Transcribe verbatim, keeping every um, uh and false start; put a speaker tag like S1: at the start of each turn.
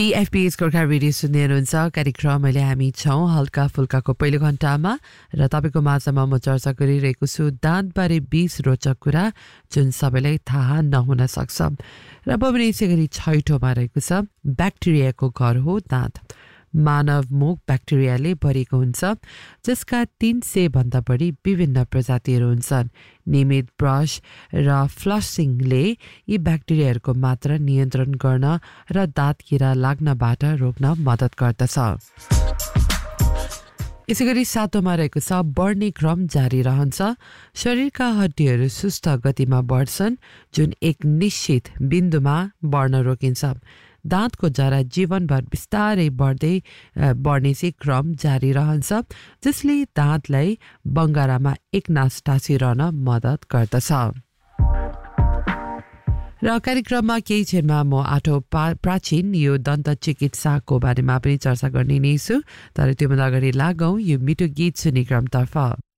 S1: पीएफपीएस Gorkha radio सुन्दै हुनुहुन्छ। कार्यक्रम अहिले हामी छौँ हल्का फुल्काको पहिलो घण्टामा र तपाईँको माझमा म चर्चा गरिरहेको छु दाँतबारे बीस रोचक कुरा जुन सबैलाई थाहा नहुन सक्छ। र अब पनि यसै गरी छैठौँमा रहेको छ ब्याक्टेरियाको घर हो दाँत। मानव मुख ब्याक्टेरियाले भरिएको हुन्छ जसका तीन सय भन्दा बढी विभिन्न प्रजातिहरू हुन्छन्। नियमित ब्रस र फ्लसिङले यी ब्याक्टेरियाहरूको मात्रा नियन्त्रण गर्न र दाँत किरा लाग्नबाट रोक्न मद्दत गर्दछ। यसै गरी सातौँमा रहेको छ बढ्ने क्रम जारी रहन्छ। शरीरका हड्डीहरू सुस्त गतिमा बढ्छन् जुन एक निश्चित बिन्दुमा बढ्न रोकिन्छ। दाँतको जरा जीवनभर बिस्तारै बढ्दै बढ्ने चाहिँ क्रम जारी रहन्छ जसले दाँतलाई बङ्गारामा एकनास टाँसिरहन मद्दत गर्दछ। र कार्यक्रममा केही क्षणमा म आठौँ प्राचीन यो दन्त चिकित्साको बारेमा पनि चर्चा गर्ने नै छु। तर त्योभन्दा अगाडि लागौँ यो मिठो गीत सुन्ने क्रमतर्फ।